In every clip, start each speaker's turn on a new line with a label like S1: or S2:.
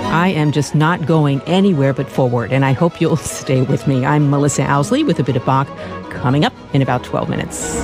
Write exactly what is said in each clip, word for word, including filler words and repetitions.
S1: I am just not going anywhere but forward, and I hope you'll stay with me. I'm Melissa Owsley with a bit of Bach coming up in about twelve minutes.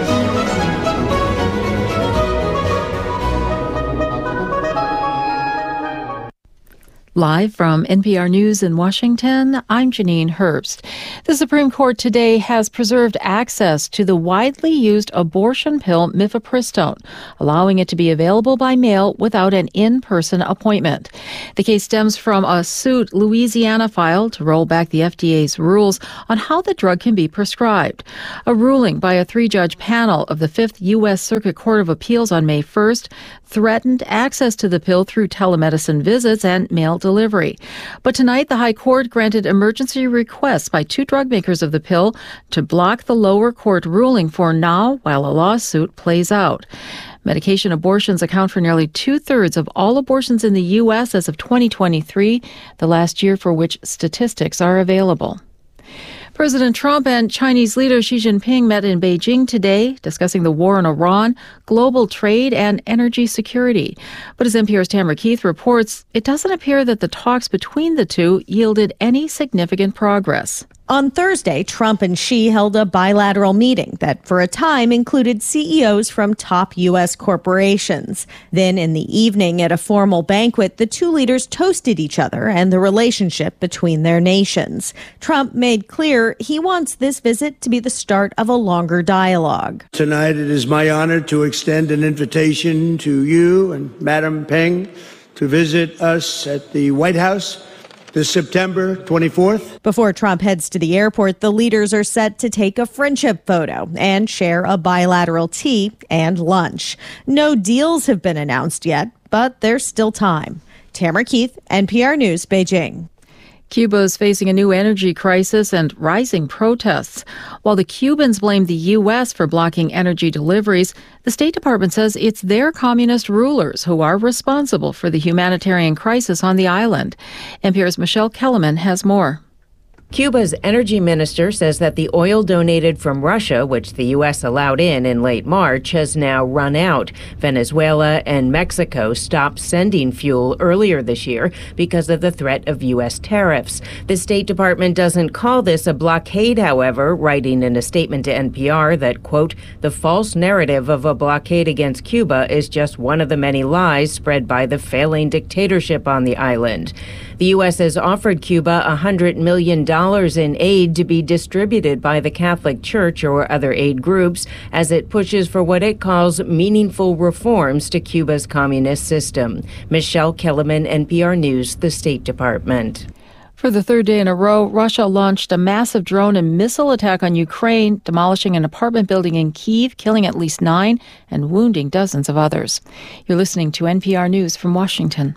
S2: Live from N P R News in Washington, I'm Janine Herbst. The Supreme Court today has preserved access to the widely used abortion pill mifepristone, allowing it to be available by mail without an in-person appointment. The case stems from a suit Louisiana filed to roll back the F D A's rules on how the drug can be prescribed. A ruling by a three-judge panel of the Fifth U S Circuit Court of Appeals on May first threatened access to the pill through telemedicine visits and mail delivery. But tonight, the High Court granted emergency requests by two drug makers of the pill to block the lower court ruling for now while a lawsuit plays out. Medication abortions account for nearly two-thirds of all abortions in the U S as of twenty twenty-three, the last year for which statistics are available. President Trump and Chinese leader Xi Jinping met in Beijing today, discussing the war in Iran, global trade, and energy security. But as N P R's Tamara Keith reports, it doesn't appear that the talks between the two yielded any significant progress.
S3: On Thursday, Trump and Xi held a bilateral meeting that, for a time, included C E Os from top U S corporations. Then, in the evening, at a formal banquet, the two leaders toasted each other and the relationship between their nations. Trump made clear he wants this visit to be the start of a longer dialogue.
S4: Tonight, it is my honor to extend an invitation to you and Madam Peng to visit us at the White House this September twenty-fourth.
S3: Before Trump heads to the airport, the leaders are set to take a friendship photo and share a bilateral tea and lunch. No deals have been announced yet, but there's still time. Tamara Keith, N P R News, Beijing.
S2: Cuba is facing a new energy crisis and rising protests. While the Cubans blame the U S for blocking energy deliveries, the State Department says it's their communist rulers who are responsible for the humanitarian crisis on the island. N P R's Michelle Kellerman has more.
S5: Cuba's energy minister says that the oil donated from Russia, which the U S allowed in in late March, has now run out. Venezuela and Mexico stopped sending fuel earlier this year because of the threat of U S tariffs. The State Department doesn't call this a blockade, however, writing in a statement to N P R that, quote, the false narrative of a blockade against Cuba is just one of the many lies spread by the failing dictatorship on the island. The U S has offered Cuba one hundred million dollars in aid to be distributed by the Catholic Church or other aid groups as it pushes for what it calls meaningful reforms to Cuba's communist system. Michelle Kellerman, N P R News, the State Department.
S2: For the third day in a row, Russia launched a massive drone and missile attack on Ukraine, demolishing an apartment building in Kyiv, killing at least nine and wounding dozens of others. You're listening to N P R News from Washington.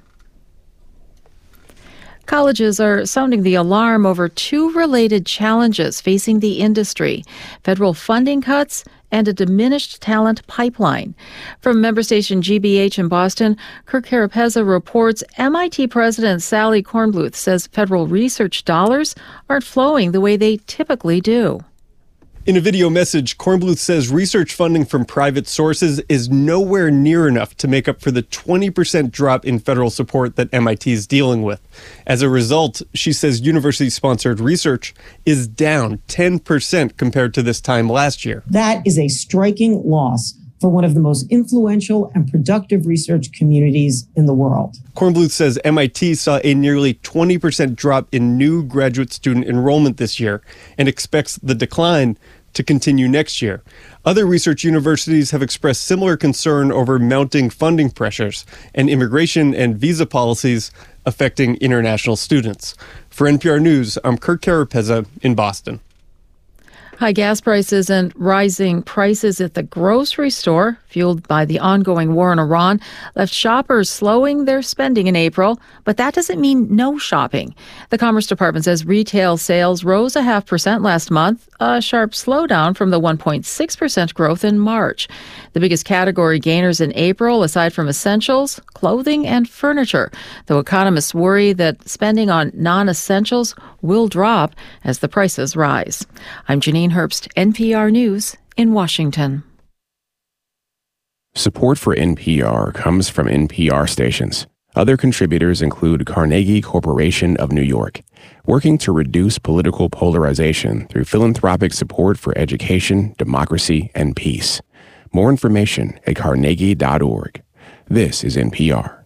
S2: Colleges are sounding the alarm over two related challenges facing the industry: federal funding cuts and a diminished talent pipeline. From member station G B H in Boston, Kirk Carapezza reports M I T President Sally Kornbluth says federal research dollars aren't flowing the way they typically do.
S6: In a video message, Kornbluth says research funding from private sources is nowhere near enough to make up for the twenty percent drop in federal support that M I T is dealing with. As a result, she says university-sponsored research is down ten percent compared to this time last year.
S7: That is a striking loss for one of the most influential and productive research communities in the world.
S6: Kornbluth says M I T saw a nearly twenty percent drop in new graduate student enrollment this year and expects the decline to continue next year. Other research universities have expressed similar concern over mounting funding pressures and immigration and visa policies affecting international students. For N P R News, I'm Kirk Carapezza in Boston.
S2: High gas prices and rising prices at the grocery store, fueled by the ongoing war in Iran, left shoppers slowing their spending in April, but that doesn't mean no shopping. The Commerce Department says retail sales rose a half percent last month, a sharp slowdown from the one point six percent growth in March. The biggest category gainers in April, aside from essentials, clothing and furniture, though economists worry that spending on non-essentials will drop as the prices rise. I'm Janine Herbst, N P R News in Washington.
S8: Support for N P R comes from N P R stations. Other contributors include Carnegie Corporation of New York, working to reduce political polarization through philanthropic support for education, democracy, and peace. More information at carnegie dot org. This is N P R.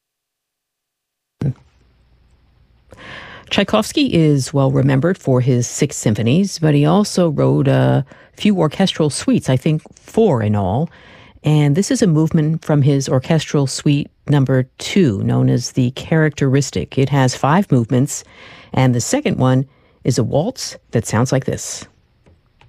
S1: Tchaikovsky is well remembered for his six symphonies, but he also wrote a few orchestral suites, I think four in all. And this is a movement from his orchestral suite number two, known as the Characteristic. It has five movements, and the second one is a waltz that sounds like this.